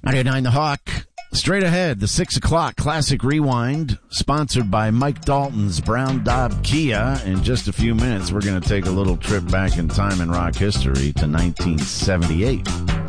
99 The Hawk. Straight ahead, the 6 o'clock Classic Rewind, sponsored by Mike Dalton's Brown Daub Kia. In just a few minutes, we're going to take a little trip back in time in rock history to 1978.